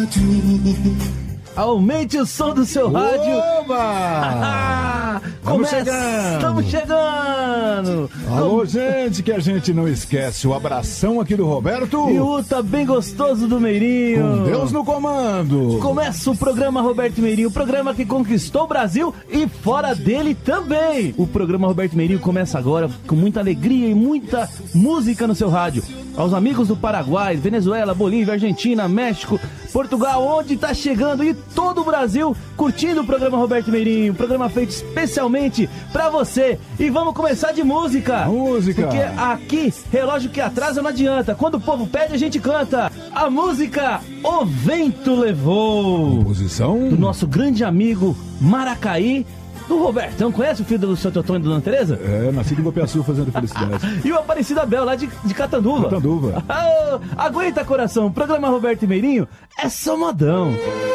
Aumente o som do seu rádio. Oba! Estamos chegando. Alô, gente, que a gente não esquece. O abração aqui do Roberto. E o tá bem gostoso do Meirinho. Com Deus no comando. Começa o programa Roberto Meirinho, o programa que conquistou o Brasil e fora dele também. O programa Roberto Meirinho começa agora com muita alegria e muita música no seu rádio. Aos amigos do Paraguai, Venezuela, Bolívia, Argentina, México, Portugal, onde tá chegando e todo o Brasil curtindo o programa Roberto Meirinho, programa feito especialmente pra você. E vamos começar de música. Música. Porque aqui, relógio que atrasa não adianta. Quando o povo pede, a gente canta. A música O Vento Levou. Composição Do nosso grande amigo Maracaí, do Robertão. Conhece o filho do Santo Antônio e da Dona Tereza? É, nascido em Bopiaçu fazendo felicidade. E o Aparecido Abel, lá de Catanduva. Catanduva. Aguenta, coração. O programa Roberto Meirinho é só modão.